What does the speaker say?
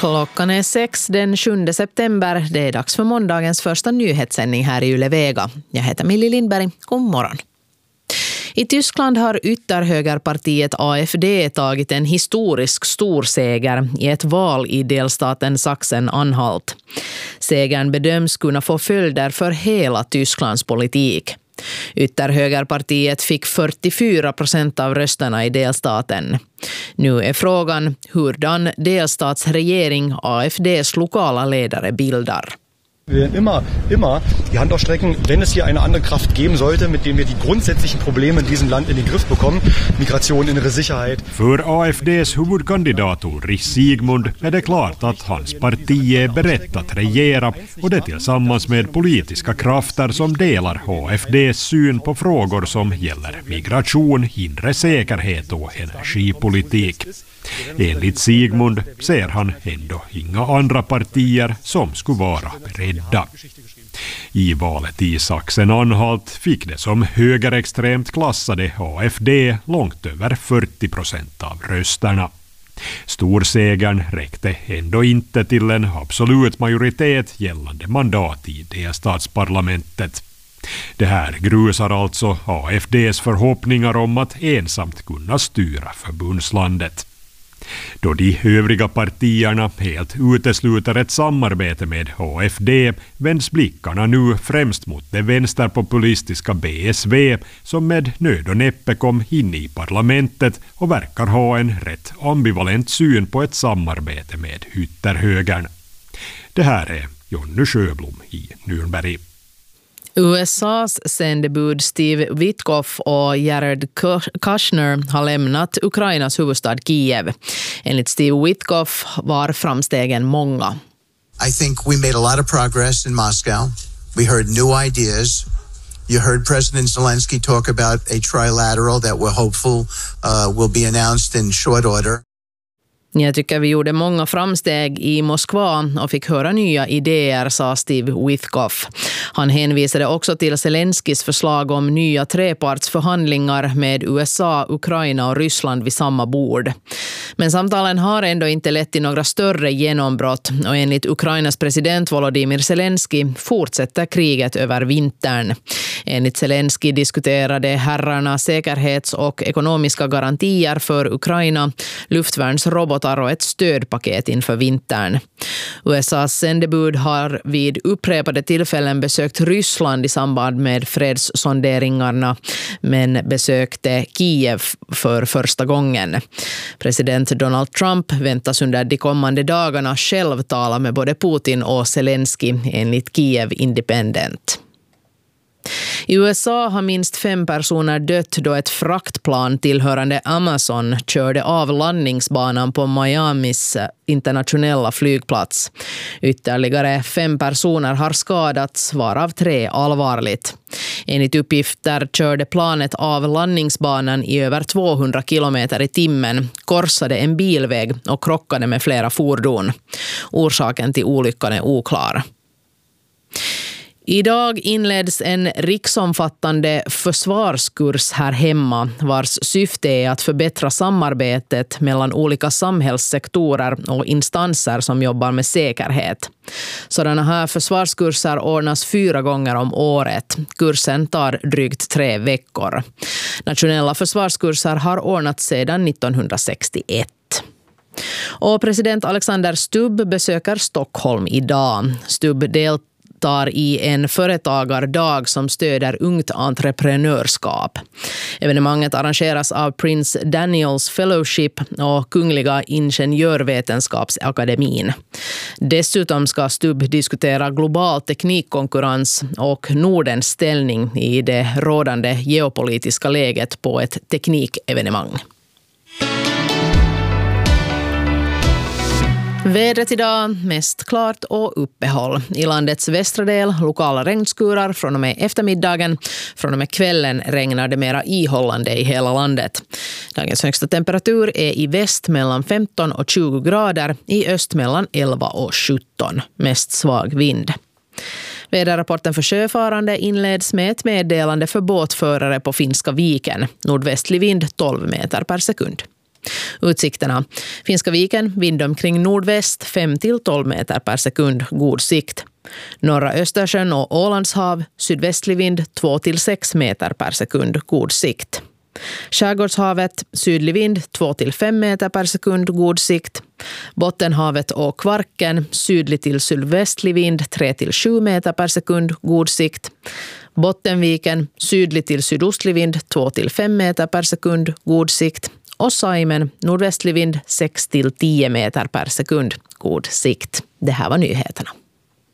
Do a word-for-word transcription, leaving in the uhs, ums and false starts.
Klockan är sex den sjunde september. Det är dags för måndagens första nyhetssändning här i Yle Vega. Jag heter Millie Lindberg. God morgon. I Tyskland har ytterhögerpartiet A F D tagit en historisk storseger i ett val i delstaten Sachsen-Anhalt. Segern bedöms kunna få följder för hela Tysklands politik. Ytterhögerpartiet fick fyrtiofyra procent av rösterna i delstaten. Nu är frågan hurdan delstatsregering A F Ds lokala ledare bildar. Wir werden immer, immer die Hand ausstrecken, wenn es hier eine andere Kraft geben sollte, mit dem wir die grundsätzlichen Probleme in diesem Land in den Griff bekommen. Migration, innere Sicherheit. För A F Ds huvudkandidat Ulrich Siegmund är det klart att hans parti är berett att regera, och det tillsammans med politiska krafter som delar A F Ds syn på frågor som gäller migration, inre säkerhet och energipolitik. Enligt Siegmund ser han ändå inga andra partier som skulle vara beredda. I valet i Sachsen-Anhalt fick det som högerextremt klassade A F D långt över fyrtio procent av rösterna. Storsegern räckte ändå inte till en absolut majoritet gällande mandat i delstatsparlamentet. Det här grusar alltså A F Ds förhoppningar om att ensamt kunna styra förbundslandet. Då de övriga partierna helt utesluter ett samarbete med A F D vänds blickarna nu främst mot det vänsterpopulistiska B S V som med nöd och näppe kom in i parlamentet och verkar ha en rätt ambivalent syn på ett samarbete med ytterhögern. Det här är Jonny Sjöblom i Nürnberg. U S A:s sändebud Steve Witkoff och Jared Kushner har lämnat Ukrainas huvudstad Kiev. Enligt Steve Witkoff var framstegen många. I think we made a lot of progress in Moscow. We heard new ideas. You heard President Zelensky talk about a trilateral that we're hopeful uh, will be announced in short order. Jag tycker vi gjorde många framsteg i Moskva och fick höra nya idéer, sa Steve Witkoff. Han hänvisade också till Zelenskys förslag om nya trepartsförhandlingar med U S A, Ukraina och Ryssland vid samma bord. Men samtalen har ändå inte lett till några större genombrott, och enligt Ukrainas president Volodymyr Zelensky fortsätter kriget över vintern. Enligt Zelensky diskuterade herrarna säkerhets- och ekonomiska garantier för Ukraina, luftvärnsrobotar och ett stödpaket inför vintern. U S A:s sändebud har vid upprepade tillfällen besökt Ryssland i samband med fredssonderingarna, men besökte Kiev för första gången. President Donald Trump väntas under de kommande dagarna själv tala med både Putin och Zelensky, enligt Kiev Independent. I U S A har minst fem personer dött då ett fraktplan tillhörande Amazon körde av landningsbanan på Miamis internationella flygplats. Ytterligare fem personer har skadats, varav tre allvarligt. Enligt uppgifter körde planet av landningsbanan i över tvåhundra kilometer i timmen, korsade en bilväg och krockade med flera fordon. Orsaken till olyckan är oklar. Idag inleds en riksomfattande försvarskurs här hemma, vars syfte är att förbättra samarbetet mellan olika samhällssektorer och instanser som jobbar med säkerhet. Sådana här försvarskurser ordnas fyra gånger om året. Kursen tar drygt tre veckor. Nationella försvarskurser har ordnats sedan nittonhundrasextioett. Och president Alexander Stubb besöker Stockholm idag. Stubb deltar tar i en företagardag som stöder ungt entreprenörskap. Evenemanget arrangeras av Prince Daniels Fellowship och Kungliga Ingenjörvetenskapsakademin. Dessutom ska Stubb diskutera global teknikkonkurrens och Nordens ställning i det rådande geopolitiska läget på ett teknikevenemang. Vädret idag mest klart och uppehåll. I landets västra del lokala regnskurar från och med eftermiddagen. Från och med kvällen regnar det mera ihållande i hela landet. Dagens högsta temperatur är i väst mellan femton och tjugo grader, i öst mellan elva och sjutton. Mest svag vind. Väderrapporten för sjöfarande inleds med ett meddelande för båtförare på Finska viken. Nordvästlig vind tolv meter per sekund. Utsikterna. Finska viken, vind omkring nordväst fem till tolv meter per sekund, god sikt. Norra Östersjön och Ålandshav, sydvästlig vind två till sex meter per sekund, god sikt. Skärgårdshavet, sydlig vind två till fem meter per sekund, god sikt. Bottenhavet och Kvarken, sydlig till sydvästlig vind tre till sju meter per sekund, god sikt. Bottenviken, sydlig till sydostlig vind två till fem meter per sekund, god sikt. Och Saimen, nordvästlig vind sex till tio meter per sekund, god sikt. Det här var nyheterna.